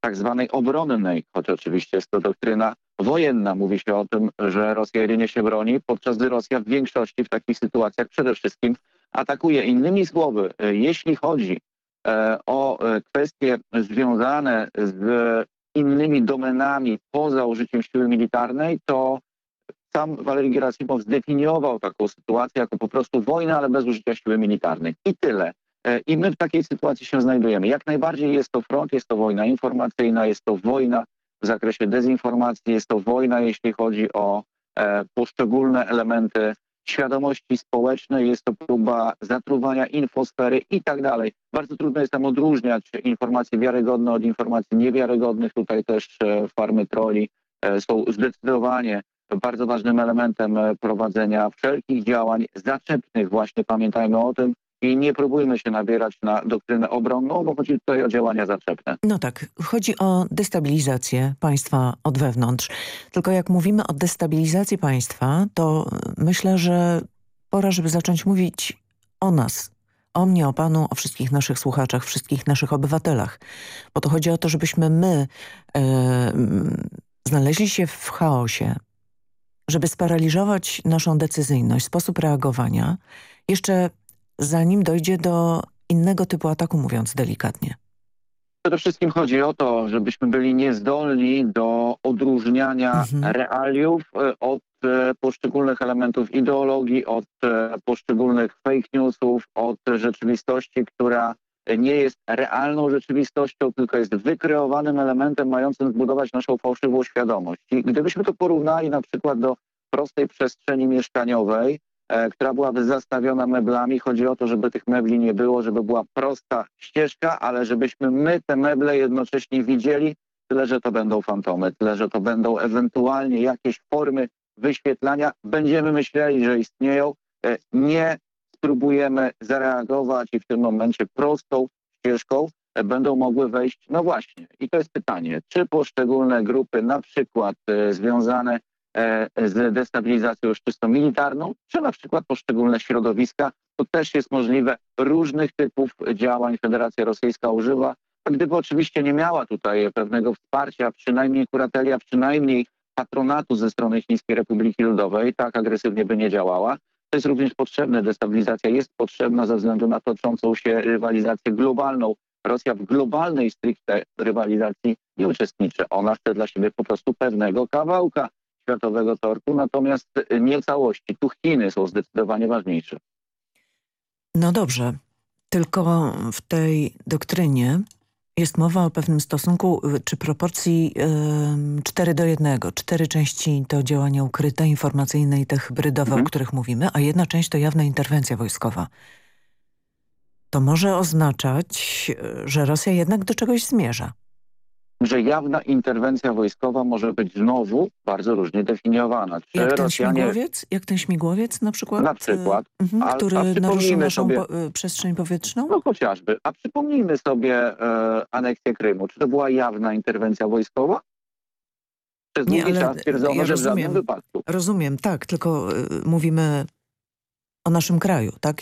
tak zwanej obronnej, choć oczywiście jest to doktryna wojenna. Mówi się o tym, że Rosja jedynie się broni, podczas gdy Rosja w większości w takich sytuacjach przede wszystkim atakuje. Innymi słowy, jeśli chodzi o kwestie związane z innymi domenami poza użyciem siły militarnej, to sam Walery Gerasimow zdefiniował taką sytuację jako po prostu wojnę, ale bez użycia siły militarnej. I tyle. I my w takiej sytuacji się znajdujemy. Jak najbardziej jest to front, jest to wojna informacyjna, jest to wojna w zakresie dezinformacji, jest to wojna, jeśli chodzi o poszczególne elementy świadomości społecznej, jest to próba zatruwania infosfery i tak dalej. Bardzo trudno jest tam odróżniać informacje wiarygodne od informacji niewiarygodnych. Tutaj też farmy trolli są zdecydowanie bardzo ważnym elementem prowadzenia wszelkich działań zaczepnych. Właśnie pamiętajmy o tym i nie próbujmy się nabierać na doktrynę obronną, bo chodzi tutaj o działania zaczepne. No tak, chodzi o destabilizację państwa od wewnątrz. Tylko jak mówimy o destabilizacji państwa, to myślę, że pora, żeby zacząć mówić o nas, o mnie, o panu, o wszystkich naszych słuchaczach, wszystkich naszych obywatelach. Bo to chodzi o to, żebyśmy my znaleźli się w chaosie, żeby sparaliżować naszą decyzyjność, sposób reagowania, jeszcze zanim dojdzie do innego typu ataku, mówiąc delikatnie. Przede wszystkim chodzi o to, żebyśmy byli niezdolni do odróżniania realiów od poszczególnych elementów ideologii, od poszczególnych fake newsów, od rzeczywistości, która nie jest realną rzeczywistością, tylko jest wykreowanym elementem mającym zbudować naszą fałszywą świadomość. I gdybyśmy to porównali na przykład do prostej przestrzeni mieszkaniowej, która byłaby zastawiona meblami. Chodzi o to, żeby tych mebli nie było, żeby była prosta ścieżka, ale żebyśmy my te meble jednocześnie widzieli, tyle że to będą fantomy, tyle że to będą ewentualnie jakieś formy wyświetlania. Będziemy myśleli, że istnieją, nie spróbujemy zareagować i w tym momencie prostą ścieżką będą mogły wejść. No właśnie, i to jest pytanie, czy poszczególne grupy, na przykład związane z destabilizacją już czysto militarną, czy na przykład poszczególne środowiska, to też jest możliwe. Różnych typów działań Federacja Rosyjska używa. Gdyby oczywiście nie miała tutaj pewnego wsparcia, przynajmniej kurateli, a przynajmniej patronatu ze strony Chińskiej Republiki Ludowej, tak agresywnie by nie działała. To jest również potrzebne. Destabilizacja jest potrzebna ze względu na toczącą się rywalizację globalną. Rosja w globalnej stricte rywalizacji nie uczestniczy. Ona chce dla siebie po prostu pewnego kawałka światowego tortu, natomiast nie całości. Tu Chiny są zdecydowanie ważniejsze. No dobrze, tylko w tej doktrynie jest mowa o pewnym stosunku czy proporcji 4:1. 4 części to działania ukryte, informacyjne i te hybrydowe, o których mówimy, a jedna część to jawna interwencja wojskowa. To może oznaczać, że Rosja jednak do czegoś zmierza. Że jawna interwencja wojskowa może być znowu bardzo różnie definiowana. Czy Jak ten Rosjanie... śmigłowiec? Jak ten śmigłowiec na przykład? Na przykład. Który naruszył naszą sobie, przestrzeń powietrzną? No chociażby. A przypomnijmy sobie aneksję Krymu. Czy to była jawna interwencja wojskowa? Przez długi czas stwierdzono, że w żadnym wypadku. Rozumiem, tak. Tylko mówimy o naszym kraju, tak?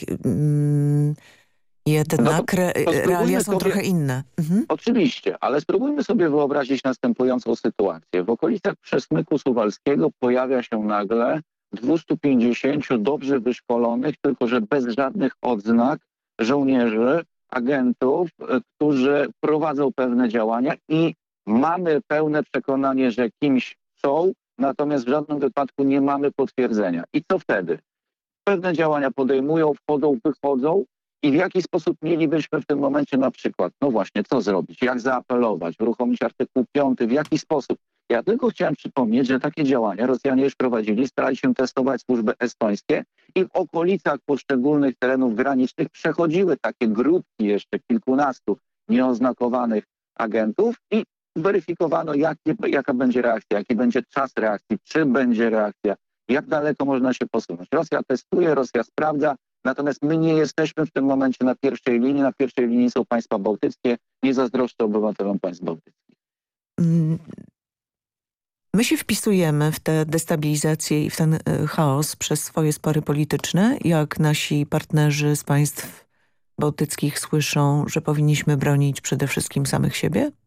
Jednak realia są trochę inne. Oczywiście, ale spróbujmy sobie wyobrazić następującą sytuację. W okolicach Przesmyku Suwalskiego pojawia się nagle 250 dobrze wyszkolonych, tylko że bez żadnych odznak żołnierzy, agentów, którzy prowadzą pewne działania i mamy pełne przekonanie, że kimś są, natomiast w żadnym wypadku nie mamy potwierdzenia. I co wtedy? Pewne działania podejmują, wchodzą, wychodzą. I w jaki sposób mielibyśmy w tym momencie na przykład, no właśnie, co zrobić, jak zaapelować, uruchomić artykuł 5, w jaki sposób? Ja tylko chciałem przypomnieć, że takie działania Rosjanie już prowadzili, starali się testować służby estońskie i w okolicach poszczególnych terenów granicznych przechodziły takie grupki jeszcze kilkunastu nieoznakowanych agentów i weryfikowano, jaka będzie reakcja, jaki będzie czas reakcji, czy będzie reakcja, jak daleko można się posunąć. Rosja testuje, Rosja sprawdza. Natomiast my nie jesteśmy w tym momencie na pierwszej linii. Na pierwszej linii są państwa bałtyckie. Nie zazdroszczę obywatelom państw bałtyckich. My się wpisujemy w tę destabilizację i w ten chaos przez swoje spory polityczne. Jak nasi partnerzy z państw bałtyckich słyszą, że powinniśmy bronić przede wszystkim samych siebie?